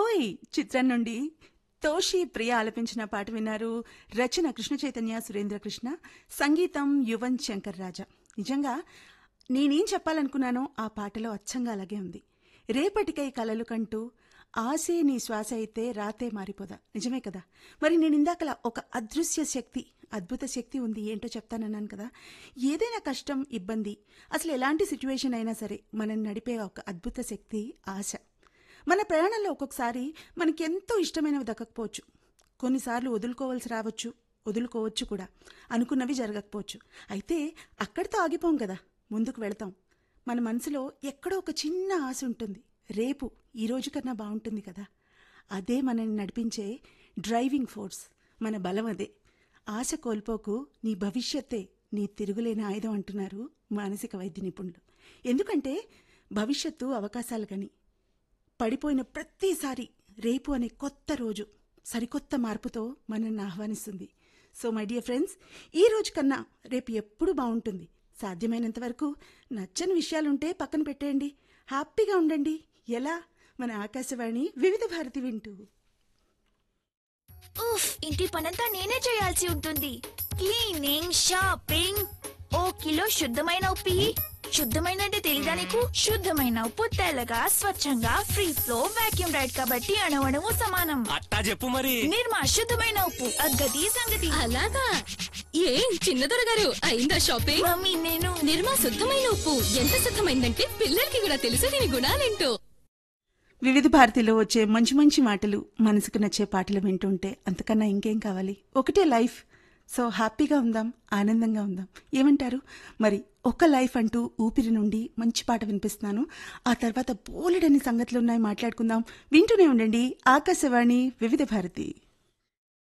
ఓయ్ చిత్రం నుండి తోషి ప్రియ ఆలపించిన పాట విన్నారు. రచన కృష్ణ చైతన్య, సురేంద్ర కృష్ణ, సంగీతం యువన్ శంకర్ రాజా. నిజంగా నేనేం చెప్పాలనుకున్నానో ఆ పాటలో అచ్చంగా అలాగే ఉంది. రేపటికై కలలు కంటూ ఆసే నీ శ్వాస అయితే రాతే మారిపోదా. నిజమే కదా. మరి నేను ఇందాకలా ఒక అదృశ్య శక్తి, అద్భుత శక్తి ఉంది, ఏంటో చెప్తానన్నాను కదా. ఏదైనా కష్టం, ఇబ్బంది, అసలు ఎలాంటి సిచ్యువేషన్ అయినా సరే మనం నడిపే ఒక అద్భుత శక్తి ఆశ. మన ప్రయాణంలో ఒక్కొక్కసారి మనకెంతో ఇష్టమైనవి దక్కకపోవచ్చు, కొన్నిసార్లు వదులుకోవాల్సి రావచ్చు, వదులుకోవచ్చు కూడా, అనుకున్నవి జరగకపోవచ్చు. అయితే అక్కడితో ఆగిపోం కదా, ముందుకు వెళతాం. మన మనసులో ఎక్కడో ఒక చిన్న ఆశ ఉంటుంది, రేపు ఈ రోజు కన్నా బాగుంటుంది కదా. అదే మనల్ని నడిపించే డ్రైవింగ్ ఫోర్స్, మన బలం అదే. ఆశ కోల్పోకు, నీ భవిష్యత్తే నీ తిరుగులేని ఆయుధం అంటున్నారు మానసిక వైద్య నిపుణులు. ఎందుకంటే భవిష్యత్తు అవకాశాలు గని. పడిపోయిన ప్రతిసారి రేపు అనే కొత్త రోజు సరికొత్త మార్పుతో మనల్ని ఆహ్వానిస్తుంది. సో మై డియర్ ఫ్రెండ్స్, ఈ రోజు కన్నా రేపు ఎప్పుడు బాగుంటుంది. సాధ్యమైనంత వరకు నచ్చని విషయాలుంటే పక్కన పెట్టేయండి, హ్యాపీగా ఉండండి. ఎలా? మన ఆకాశవాణి వివిధ భారతి వింటూ. ఉఫ్, ఇంటి పనంతా నేనే చేయాల్సి ఉంటుంది. Cleaning, shopping. ఓ కిలో శుద్ధమైన ఉప్పు ఇయ్యి. శుద్ధమైన అంటే తెలీదా నీకు? శుద్ధమైన ఉప్పు తెల్లగా, స్వచ్ఛంగా, ఫ్రీ ఫ్లో, వాక్యూమ్ రైడ్ కాబట్టి అణువణువు సమానం. అట్టా చెప్పు మరి. నిర్మా శుద్ధమైన ఉప్పు, అగ్గది సంగతి. అలాగా? ఏం చిన్నదొర గారు, అయిందా షాపింగ్? మమ్మీ నేను నిర్మా శుద్ధమైన ఉప్పు ఎంత శుద్ధమైందంటే పిల్లలకి కూడా తెలుసు దీని గుణాలేంటో. వివిధ భారతిలో వచ్చే మంచి మంచి మాటలు, మనసుకు నచ్చే పాటలు వింటుంటే అంతకన్నా ఇంకేం కావాలి? ఒకటే లైఫ్. సో హ్యాపీగా ఉందాం, ఆనందంగా ఉందాం. ఏమంటారు? మరి ఒక లైఫ్ అంటూ ఊపిరి నుండి మంచి పాట వినిపిస్తున్నాను. ఆ తర్వాత బోలెడన్ని సంగతులు ఉన్నాయి, మాట్లాడుకుందాం. వింటూనే ఉండండి ఆకాశవాణి వివిధ భారతి.